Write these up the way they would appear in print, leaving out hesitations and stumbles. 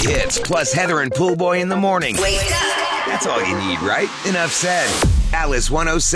hits, plus Heather and Pool Boy in the morning. Wake up. That's all you need, right? Enough said. Alice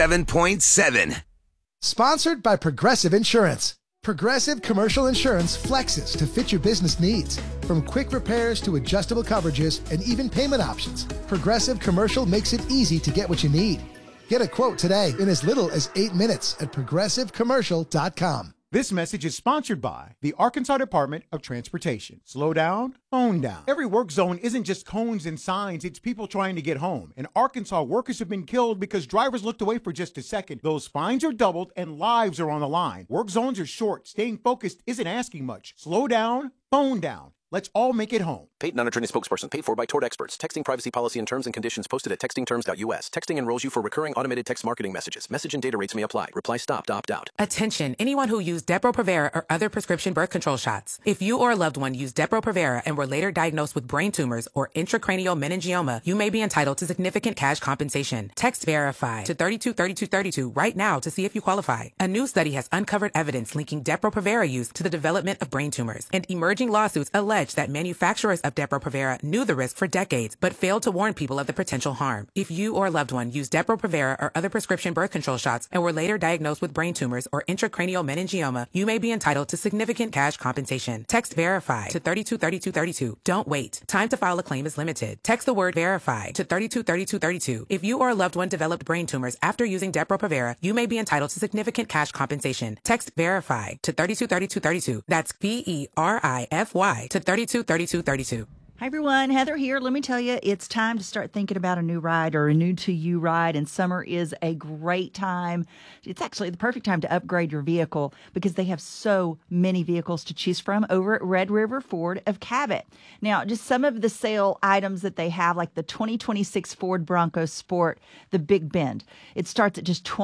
107.7. Sponsored by Progressive Insurance. Progressive Commercial Insurance flexes to fit your business needs. From quick repairs to adjustable coverages and even payment options, Progressive Commercial makes it easy to get what you need. Get a quote today in as little as 8 minutes at progressivecommercial.com. This message is sponsored by the Arkansas Department of Transportation. Slow down, phone down. Every work zone isn't just cones and signs, it's people trying to get home. In Arkansas, workers have been killed because drivers looked away for just a second. Those fines are doubled and lives are on the line. Work zones are short. Staying focused isn't asking much. Slow down, phone down. Let's all make it home. Paid non-attorney spokesperson paid for by Tort Experts. Texting privacy policy and terms and conditions posted at textingterms.us. Texting enrolls you for recurring automated text marketing messages. Message and data rates may apply. Reply stop to opt out. Attention, anyone who used Depo-Provera or other prescription birth control shots. If you or a loved one used Depo-Provera and were later diagnosed with brain tumors or intracranial meningioma, you may be entitled to significant cash compensation. Text VERIFY to 323232 right now to see if you qualify. A new study has uncovered evidence linking Depo-Provera use to the development of brain tumors, and emerging lawsuits allege that manufacturers of Depo-Provera knew the risk for decades, but failed to warn people of the potential harm. If you or a loved one used Depo-Provera or other prescription birth control shots and were later diagnosed with brain tumors or intracranial meningioma, you may be entitled to significant cash compensation. Text VERIFY to 323232. Don't wait. Time to file a claim is limited. Text the word VERIFY to 323232. If you or a loved one developed brain tumors after using Depo-Provera, you may be entitled to significant cash compensation. Text VERIFY to 323232. That's VERIFY to 323232. Hi, everyone. Heather here. Let me tell you, it's time to start thinking about a new ride or a new-to-you ride, and summer is a great time. It's actually the perfect time to upgrade your vehicle because they have so many vehicles to choose from over at Red River Ford of Cabot. Now, just some of the sale items that they have, like the 2026 Ford Bronco Sport, the Big Bend. It starts at just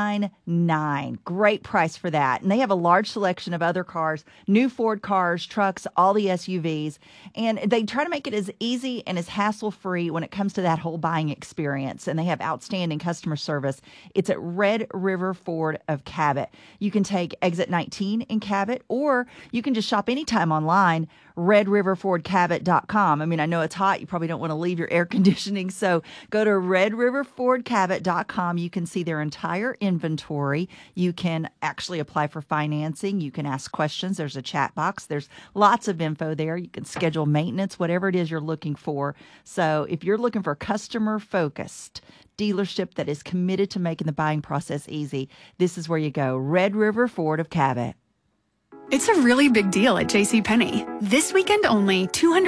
$29,900. Great price for that. And they have a large selection of other cars, new Ford cars, trucks, all the SUVs, and they try to make it as easy and as hassle-free when it comes to that whole buying experience. And they have outstanding customer service. It's at Red River Ford of Cabot. You can take exit 19 in Cabot, or you can just shop anytime online, redriverfordcabot.com. I mean, I know it's hot. You probably don't want to leave your air conditioning, so go to redriverfordcabot.com. You can see their entire inventory. You can actually apply for financing. You can ask questions. There's a chat box. There's lots of info there. You can schedule maintenance, whatever it is you're looking for. So if you're looking for customer-focused dealership that is committed to making the buying process easy, this is where you go. Red River Ford of Cabot. It's a really big deal at JCPenney. This weekend only,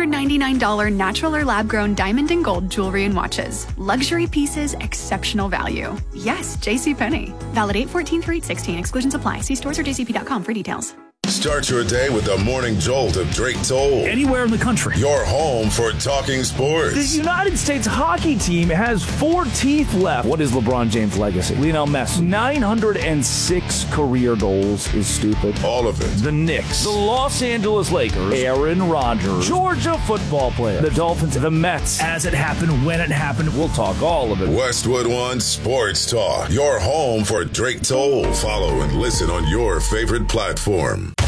$299 natural or lab-grown diamond and gold jewelry and watches. Luxury pieces, exceptional value. Yes, JCPenney. Valid 8/14 through 8/16. Exclusions apply. See stores or jcp.com for details. Start your day with the morning jolt of Drake Toll. Anywhere in the country. Your home for talking sports. The United States hockey team has 4 teeth left. What is LeBron James' legacy? Lionel Messi. 906 career goals is stupid. All of it. The Knicks. The Los Angeles Lakers. Aaron Rodgers. Georgia football player. The Dolphins. The Mets. As it happened, when it happened, we'll talk all of it. Westwood One Sports Talk. Your home for Drake Toll. Follow and listen on your favorite platform.